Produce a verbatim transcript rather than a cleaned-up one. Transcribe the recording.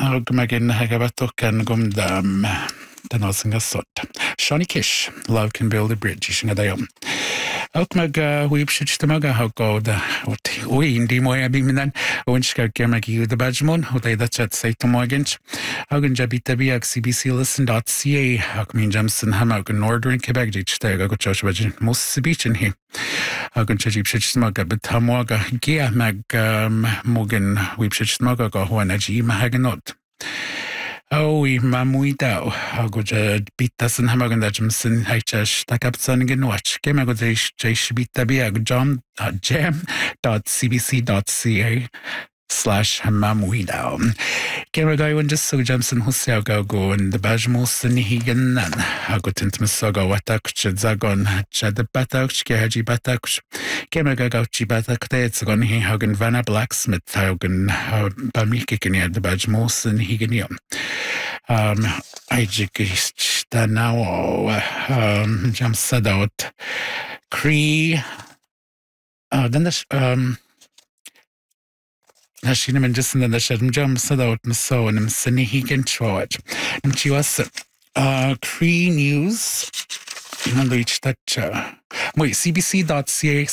ag me gin hagabatok can gum dam den os nga sot. Shawnee Kish, Love Can Build a Bridge, singa dayom. Ook mag weep shit to maga how god what we indi mo abi minan winchka gemag you the badgemon who they that chat say to morgens hagen jabita bi c b c listen dot c a hak min jamson hamag northern quebec dich there go josh bagin most beach in here hagen chajip shit maga but hamaga gia mag mogen weep shit maga go one aji mahaganot. Oh, we mamui dao. I'll go to beat us and hammer and Jimson, H. Like up son again watch. Game I go to J. Shibita be a jam jam dot c b c dot c a slash mamui dao. Game I go and just so Jimson Hussein go go and the Bajmos and Higan nan. I'll go to Masoga Watak Zagon, Chad the Batak, Kaji Batak. Game I go to Chibatak, it's gone he Hagen Vanna Blacksmith, Hagen Bamikikin the Bajmos and Higanium. Um, I just now, um, jump said out Cree, uh, then this, um, as she named just in the shed, jump said out so and I'm sending he can show it. And she was, uh, Cree News, and reach that, uh, wait, c b c dot c a